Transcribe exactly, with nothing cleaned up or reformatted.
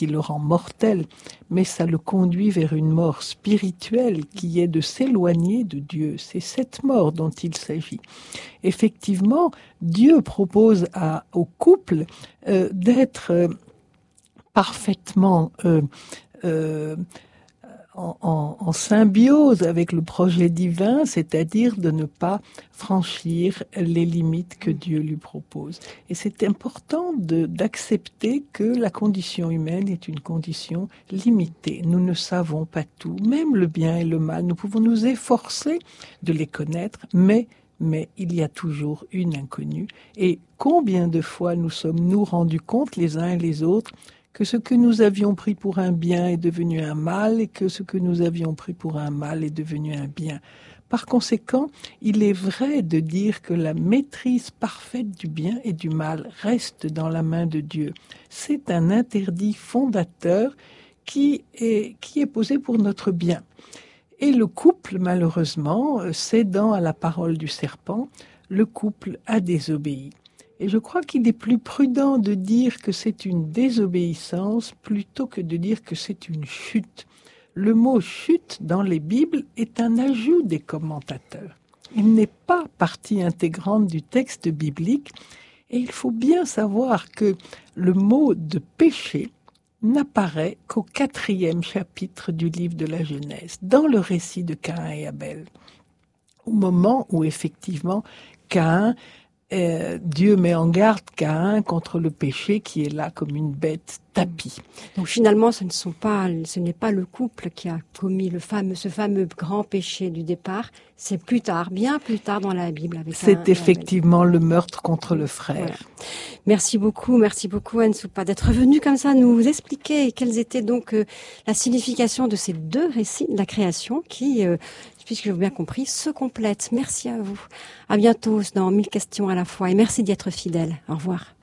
qui le rend mortel, mais ça le conduit vers une mort spirituelle qui est de s'éloigner de Dieu. C'est cette mort dont il s'agit. Effectivement, Dieu propose à, au couple euh, d'être euh, parfaitement euh, euh, En, en, en symbiose avec le projet divin, c'est-à-dire de ne pas franchir les limites que Dieu lui propose. Et c'est important de, d'accepter que la condition humaine est une condition limitée. Nous ne savons pas tout, même le bien et le mal. Nous pouvons nous efforcer de les connaître, mais mais il y a toujours une inconnue. Et combien de fois nous sommes-nous rendus compte les uns et les autres que ce que nous avions pris pour un bien est devenu un mal et que ce que nous avions pris pour un mal est devenu un bien. Par conséquent, il est vrai de dire que la maîtrise parfaite du bien et du mal reste dans la main de Dieu. C'est un interdit fondateur qui est, qui est posé pour notre bien. Et le couple, malheureusement, cédant à la parole du serpent, le couple a désobéi. Et je crois qu'il est plus prudent de dire que c'est une désobéissance plutôt que de dire que c'est une chute. Le mot chute dans les Bibles est un ajout des commentateurs. Il n'est pas partie intégrante du texte biblique et il faut bien savoir que le mot de péché n'apparaît qu'au quatrième chapitre du livre de la Genèse, dans le récit de Caïn et Abel. Au moment où effectivement Caïn Euh, Dieu met en garde Caïn contre le péché qui est là comme une bête tapie. Donc finalement, ce ne sont pas, ce n'est pas le couple qui a commis le fameux, ce fameux grand péché du départ. C'est plus tard, bien plus tard dans la Bible. Avec C'est effectivement le meurtre contre le frère. Voilà. Merci beaucoup, merci beaucoup Anne Soupa d'être venue comme ça nous expliquer quelles étaient donc euh, la signification de ces deux récits de la création qui euh, puisque j'ai bien compris, se complètent. Merci à vous. À bientôt dans Mille questions à la fois et merci d'y être fidèle. Au revoir.